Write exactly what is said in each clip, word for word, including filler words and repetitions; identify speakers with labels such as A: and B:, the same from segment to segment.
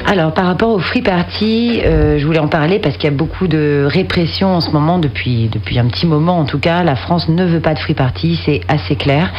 A: Alors, par rapport aux free parties, euh, je voulais en parler parce qu'il y a beaucoup de répression en ce moment, depuis, depuis un petit moment en tout cas. La France ne veut pas de free party, c'est assez clair.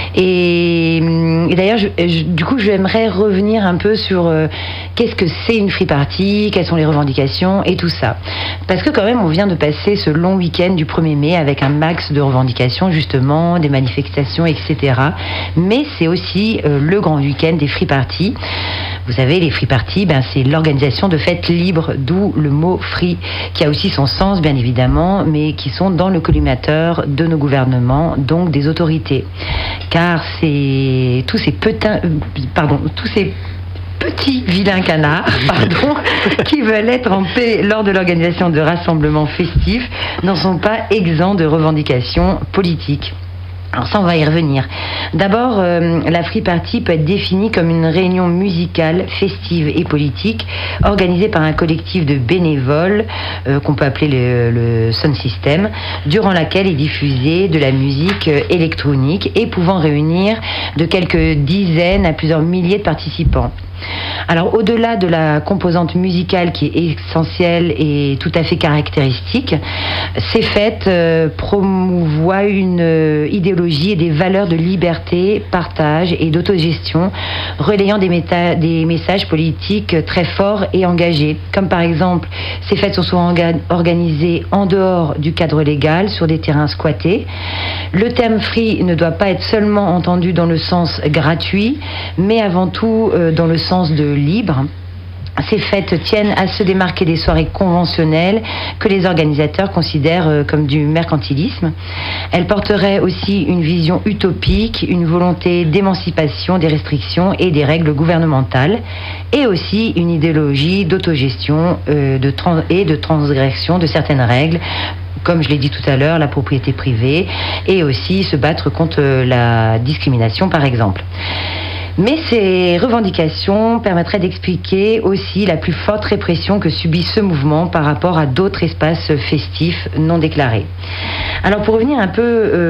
A: Et, et d'ailleurs, je, je, du coup, j'aimerais revenir un peu sur euh, qu'est-ce que c'est une free party, quelles sont les revendications et tout ça. Parce que quand même, on vient de passer ce long week-end du premier mai avec un max de revendications, justement, des manifestations, et cetera. Mais c'est aussi euh, le grand week-end des free parties. Vous savez, les free parties, ben, c'est l'organisation de fêtes libres, d'où le mot free, qui a aussi son sens, bien évidemment, mais qui sont dans le collimateur de nos gouvernements, donc des autorités. Car c'est tous ces petins, euh, pardon, tous ces petits vilains canards, pardon, qui veulent être en paix lors de l'organisation de rassemblements festifs, n'en sont pas exempts de revendications politiques. Alors ça, on va y revenir. D'abord, euh, la free party peut être définie comme une réunion musicale, festive et politique, organisée par un collectif de bénévoles, euh, qu'on peut appeler le, le sound system, durant laquelle est diffusée de la musique euh, électronique et pouvant réunir de quelques dizaines à plusieurs milliers de participants. Alors, au-delà de la composante musicale qui est essentielle et tout à fait caractéristique, ces fêtes euh, promouvoient une euh, idéologie et des valeurs de liberté, partage et d'autogestion, relayant des, méta- des messages politiques très forts et engagés. Comme par exemple, ces fêtes sont souvent orga- organisées en dehors du cadre légal, sur des terrains squattés. Le terme free ne doit pas être seulement entendu dans le sens gratuit, mais avant tout euh, dans le sens de libre. Ces fêtes tiennent à se démarquer des soirées conventionnelles que les organisateurs considèrent comme du mercantilisme. Elles porteraient aussi une vision utopique, une volonté d'émancipation des restrictions et des règles gouvernementales, et aussi une idéologie d'autogestion euh, de trans- et de transgression de certaines règles, comme je l'ai dit tout à l'heure, la propriété privée, et aussi se battre contre la discrimination, par exemple. Mais ces revendications permettraient d'expliquer aussi la plus forte répression que subit ce mouvement par rapport à d'autres espaces festifs non déclarés. Alors, pour revenir un peu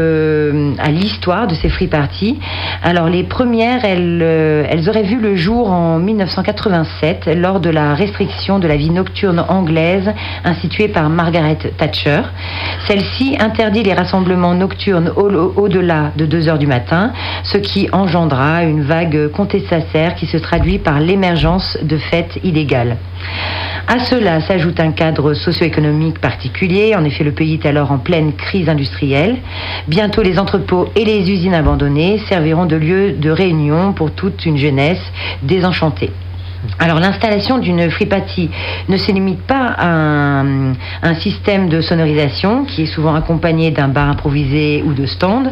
A: euh, à l'histoire de ces free parties, alors les premières, elles, euh, elles auraient vu le jour en dix-neuf cent quatre-vingt-sept lors de la restriction de la vie nocturne anglaise instituée par Margaret Thatcher. Celle-ci interdit les rassemblements nocturnes au- au-delà de deux heures du matin, ce qui engendra une vague contestataire qui se traduit par l'émergence de fêtes illégales. À cela s'ajoute un cadre socio-économique particulier. En effet, le pays est alors en pleine crise industrielle. Bientôt, les entrepôts et les usines abandonnées serviront de lieu de réunion pour toute une jeunesse désenchantée. Alors, l'installation d'une free party ne se limite pas à un, un système de sonorisation qui est souvent accompagné d'un bar improvisé ou de stands,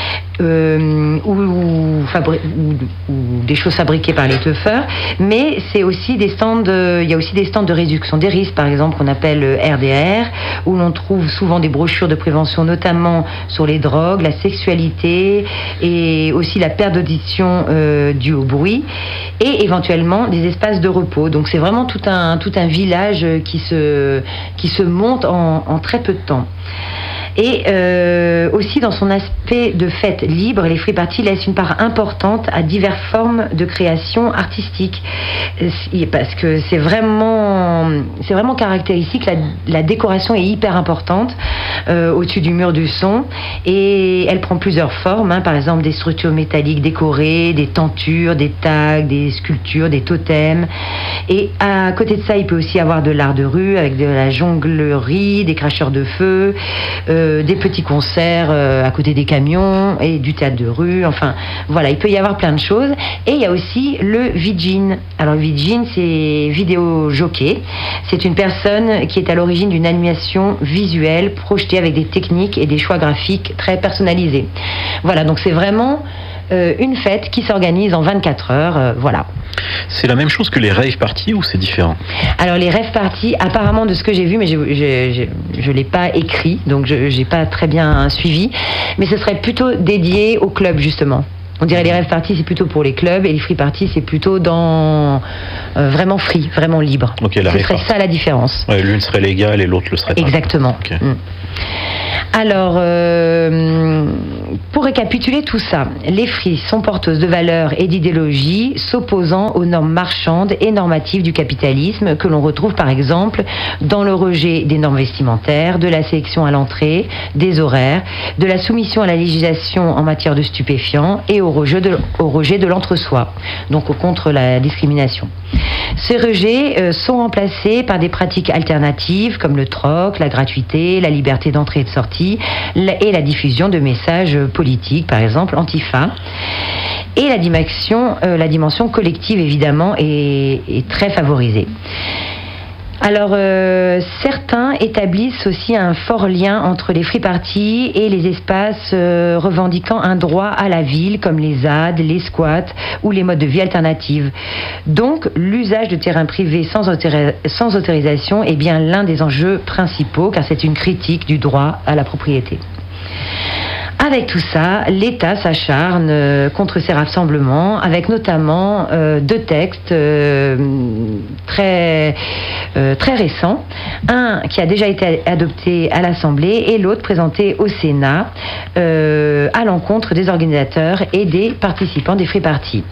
A: euh, ou, ou, fabri- ou, ou des choses fabriquées par les teufeurs, mais c'est aussi des stands, euh, il y a aussi des stands de réduction des risques, par exemple, qu'on appelle R D R, où l'on trouve souvent des brochures de prévention, notamment sur les drogues, la sexualité et aussi la perte d'audition euh, due au bruit, et éventuellement des espaces de repos. Donc c'est vraiment tout un, tout un village qui se, qui se monte en, en très peu de temps. Et euh, aussi dans son aspect de fête libre, les free parties laissent une part importante à diverses formes de création artistique, parce que c'est vraiment, c'est vraiment caractéristique. La, la décoration est hyper importante euh, au-dessus du mur du son, et elle prend plusieurs formes, hein, par exemple des structures métalliques décorées, des tentures, des tags, des sculptures, des totems. Et à côté de ça, il peut aussi y avoir de l'art de rue avec de la jonglerie, des cracheurs de feu, euh, des petits concerts euh, à côté des camions et du théâtre de rue. Enfin, voilà, il peut y avoir plein de choses. Et il y a aussi le V J N. Alors, le V J N, c'est vidéo jockey. C'est une personne qui est à l'origine d'une animation visuelle projetée avec des techniques et des choix graphiques très personnalisés. Voilà, donc c'est vraiment euh, une fête qui s'organise en vingt-quatre heures. Euh, voilà.
B: C'est la même chose que les rave parties ou c'est différent?
A: Alors les rave parties, apparemment de ce que j'ai vu, mais je ne l'ai pas écrit, donc je n'ai pas très bien suivi, mais ce serait plutôt dédié au club justement. On dirait les rave parties, c'est plutôt pour les clubs, et les free parties, c'est plutôt dans euh, vraiment free, vraiment libre.
B: Okay, la
A: ce serait ça la différence.
B: Ouais, l'une serait légale et l'autre le serait pas.
A: Exactement.
B: Okay.
A: Mm. Alors, euh, pour récapituler tout ça, les friches sont porteuses de valeurs et d'idéologies s'opposant aux normes marchandes et normatives du capitalisme que l'on retrouve par exemple dans le rejet des normes vestimentaires, de la sélection à l'entrée, des horaires, de la soumission à la législation en matière de stupéfiants et au rejet de, au rejet de l'entre-soi, donc contre la discrimination. Ces rejets euh, sont remplacés par des pratiques alternatives comme le troc, la gratuité, la liberté d'entrée et de sortie la, et la diffusion de messages politiques, par exemple Antifa. Et la dimension, euh, la dimension collective, évidemment, est, est très favorisée. Alors, euh, certains établissent aussi un fort lien entre les free parties et les espaces euh, revendiquant un droit à la ville, comme les Z A D, les squats ou les modes de vie alternatifs. Donc, l'usage de terrains privés sans, autori- sans autorisation est bien l'un des enjeux principaux, car c'est une critique du droit à la propriété. Avec tout ça, l'État s'acharne euh, contre ces rassemblements, avec notamment euh, deux textes euh, très, euh, très récents. Un qui a déjà été adopté à l'Assemblée et l'autre présenté au Sénat euh, à l'encontre des organisateurs et des participants des free parties.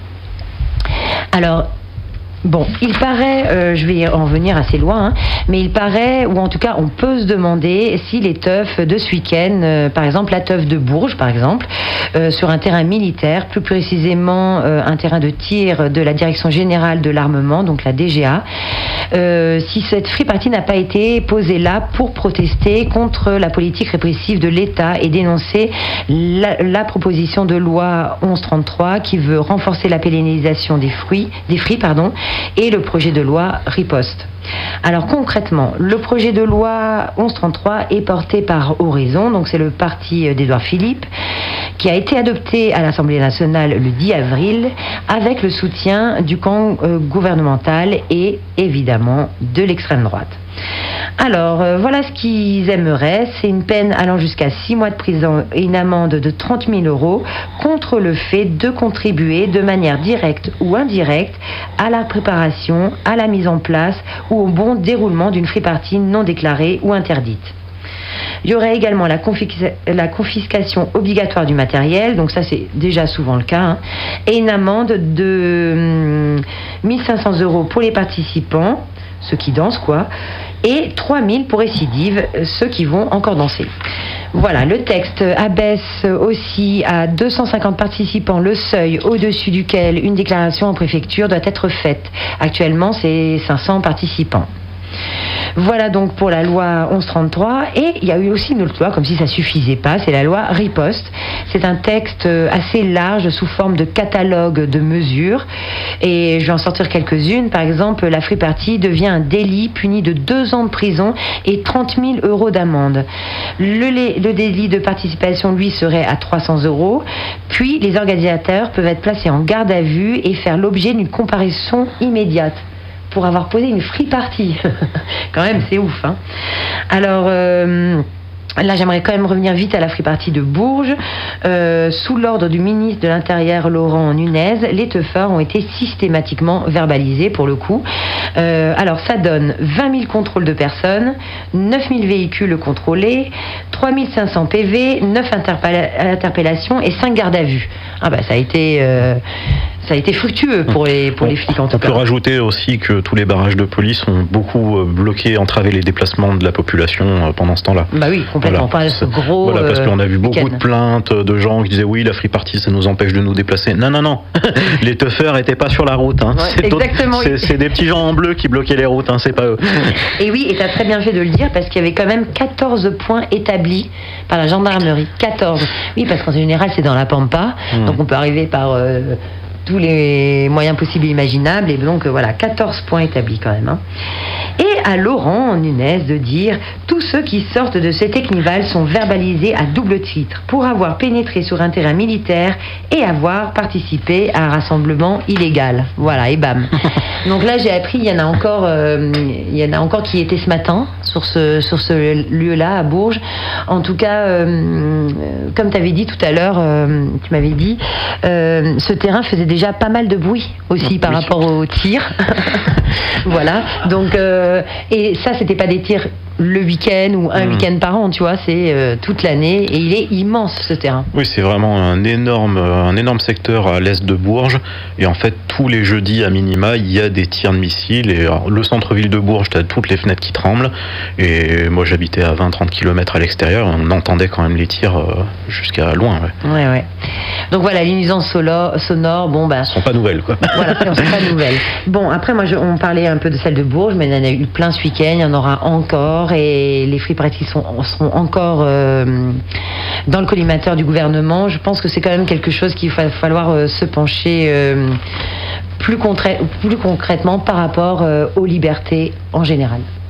A: Alors, bon, il paraît, euh, je vais en venir assez loin, hein, mais il paraît, ou en tout cas on peut se demander si les teufs de ce week-end, euh, par exemple la teuf de Bourges par exemple, euh, sur un terrain militaire, plus précisément euh, un terrain de tir de la Direction Générale de l'Armement, donc la D G A, euh, si cette free party n'a pas été posée là pour protester contre la politique répressive de l'État et dénoncer la, la proposition de loi onze trente-trois qui veut renforcer la pénalisation des fruits, des free, pardon, et le projet de loi Riposte. Alors concrètement, le projet de loi onze trente-trois est porté par Horizon, donc c'est le parti d'Édouard Philippe, qui a été adopté à l'Assemblée nationale le dix avril avec le soutien du camp euh, gouvernemental et évidemment de l'extrême droite. Alors, euh, voilà ce qu'ils aimeraient, c'est une peine allant jusqu'à six mois de prison et une amende de trente mille euros contre le fait de contribuer de manière directe ou indirecte à la préparation, à la mise en place ou au bon déroulement d'une free party non déclarée ou interdite. Il y aurait également la, confis- la confiscation obligatoire du matériel, donc ça c'est déjà souvent le cas, hein, et une amende de hum, mille cinq cents euros pour les participants, ceux qui dansent quoi, et trois mille pour récidive, ceux qui vont encore danser. Voilà, le texte abaisse aussi à deux cent cinquante participants le seuil au-dessus duquel une déclaration en préfecture doit être faite. Actuellement, c'est cinq cents participants. Voilà donc pour la loi onze trente-trois, et il y a eu aussi une autre loi, comme si ça suffisait pas, c'est la loi Riposte. C'est un texte assez large sous forme de catalogue de mesures, et je vais en sortir quelques-unes. Par exemple, la free party devient un délit puni de deux ans de prison et trente mille euros d'amende. Le, le délit de participation, lui, serait à trois cents euros, puis les organisateurs peuvent être placés en garde à vue et faire l'objet d'une comparaison immédiate pour avoir posé une free party. Quand même, c'est ouf, hein. Alors, euh, là, j'aimerais quand même revenir vite à la free party de Bourges. Euh, sous l'ordre du ministre de l'Intérieur, Laurent Nunez, les teufeurs ont été systématiquement verbalisés, pour le coup. Euh, alors, ça donne vingt mille contrôles de personnes, neuf mille véhicules contrôlés, trois mille cinq cents P V, neuf interpella- interpellations et cinq gardes à vue. Ah bah, ça a été... Euh, Ça a été fructueux pour les, pour les flics en tout
B: On
A: cas.
B: peut rajouter aussi que tous les barrages de police ont beaucoup bloqué, entravé les déplacements de la population pendant ce temps-là.
A: Bah oui, complètement.
B: Voilà,
A: pas ce gros.
B: Voilà, parce qu'on a vu beaucoup
A: week-end.
B: de plaintes de gens qui disaient oui, la free party ça nous empêche de nous déplacer. Non, non, non. Les teufeurs étaient pas sur la route. Hein.
A: Ouais,
B: c'est,
A: exactement.
B: c'est, c'est des petits gens en bleu qui bloquaient les routes, hein, c'est pas eux.
A: Et oui, et tu as très bien fait de le dire parce qu'il y avait quand même quatorze points établis par la gendarmerie. quatorze. Oui, parce qu'en général, c'est dans la Pampa. Mmh. Donc on peut arriver par. Euh, tous les moyens possibles et imaginables, et donc voilà, quatorze points établis quand même. Hein. Et à Laurent Nunez de dire « Tous ceux qui sortent de cet équinival sont verbalisés à double titre pour avoir pénétré sur un terrain militaire et avoir participé à un rassemblement illégal. » Voilà, et bam. Donc là, j'ai appris, il y en a encore, euh, il y en a encore qui étaient ce matin sur ce, sur ce lieu-là, à Bourges. En tout cas, euh, comme tu avais dit tout à l'heure, euh, tu m'avais dit, euh, ce terrain faisait déjà pas mal de bruit aussi
B: Oui.
A: par rapport aux tirs. Voilà. Donc, euh, et ça, c'était pas des tirs le week-end ou un mmh. week-end par an, tu vois, c'est euh, toute l'année et il est immense ce terrain.
B: Oui, c'est vraiment un énorme, un énorme secteur à l'est de Bourges et en fait tous les jeudis à minima il y a des tirs de missiles et alors, le centre-ville de Bourges, tu as toutes les fenêtres qui tremblent et moi j'habitais à vingt à trente kilomètres à l'extérieur et on entendait quand même les tirs euh, jusqu'à loin.
A: Ouais. Ouais, ouais. Donc voilà, les nuisances sonores, sonores bon ben...
B: Elles sont pas nouvelles quoi.
A: Voilà, elles sont pas nouvelles. Bon, après moi je, on parlait un peu de celle de Bourges, mais il y en a eu plein ce week-end, il y en aura encore. Et les free parties sont, seront encore euh, dans le collimateur du gouvernement. Je pense que c'est quand même quelque chose qu'il va falloir euh, se pencher euh, plus, concrè- plus concrètement par rapport euh, aux libertés en général.